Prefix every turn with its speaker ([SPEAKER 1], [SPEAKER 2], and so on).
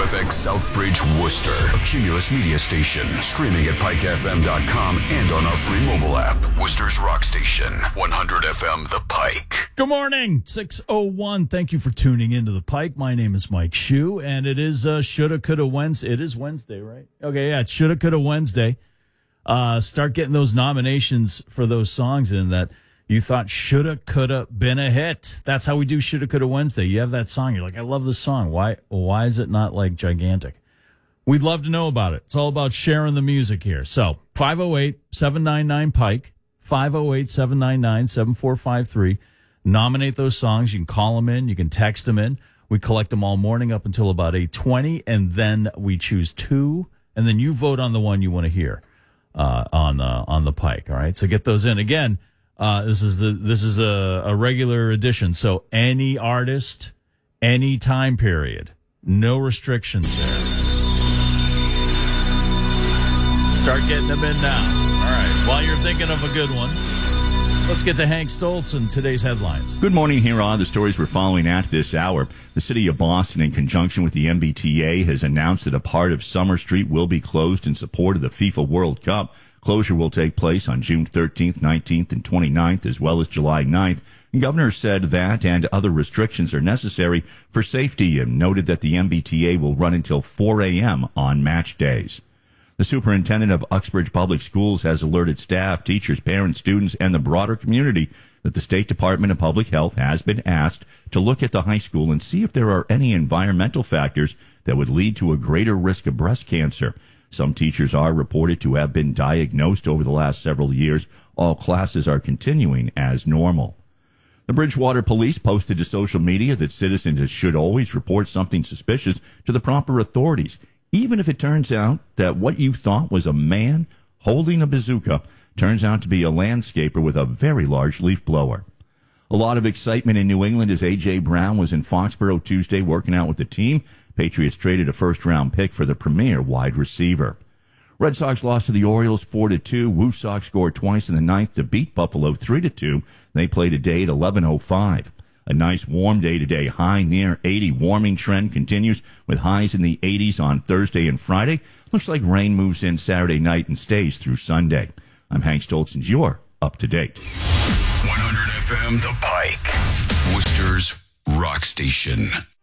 [SPEAKER 1] WFX Southbridge, Worcester, a Cumulus media station. Streaming at pikefm.com and on our free mobile app. Worcester's rock station, 100 FM The Pike.
[SPEAKER 2] Good morning, 6:01. Thank you for tuning into The Pike. My name is Mike Shue, and it is Shoulda, Coulda, Wednesday. It is Wednesday, right? Okay, yeah, it's Shoulda, Coulda, Wednesday. Start getting those nominations for those songs in that you thought shoulda, coulda been a hit. That's how we do Shoulda, Coulda Wednesday. You have that song. You're like, I love this song. Why is it not like gigantic? We'd love to know about it. It's all about sharing the music here. So 508-799-PIKE, 508-799-7453. Nominate those songs. You can call them in. You can text them in. We collect them all morning up until about 8:20, and then we choose two, and then you vote on the one you want to hear on the Pike. All right, so get those in. Again, this is a regular edition, so any artist, any time period, no restrictions there. Start getting them in now. All right, while you're thinking of a good one, let's get to Hank Stoltz and today's headlines.
[SPEAKER 3] Good morning. Here are the stories we're following at this hour. The city of Boston, in conjunction with the MBTA, has announced that a part of Summer Street will be closed in support of the FIFA World Cup. Closure will take place on June 13th, 19th, and 29th, as well as July 9th. The governor said that and other restrictions are necessary for safety and noted that the MBTA will run until 4 a.m. on match days. The superintendent of Uxbridge Public Schools has alerted staff, teachers, parents, students, and the broader community that the State Department of Public Health has been asked to look at the high school and see if there are any environmental factors that would lead to a greater risk of breast cancer. Some teachers are reported to have been diagnosed over the last several years. All classes are continuing as normal. The Bridgewater Police posted to social media that citizens should always report something suspicious to the proper authorities, even if it turns out that what you thought was a man holding a bazooka turns out to be a landscaper with a very large leaf blower. A lot of excitement in New England as A.J. Brown was in Foxborough Tuesday working out with the team. Patriots traded a first-round pick for the premier wide receiver. Red Sox lost to the Orioles 4-2. Woo Sox scored twice in the ninth to beat Buffalo 3-2. They played today at 11:05. A nice warm day today, high near 80. Warming trend continues with highs in the 80s on Thursday and Friday. Looks like rain moves in Saturday night and stays through Sunday. I'm Hank Stoltz, and you're up to date.
[SPEAKER 1] 100 FM The Pike, Worcester's rock station.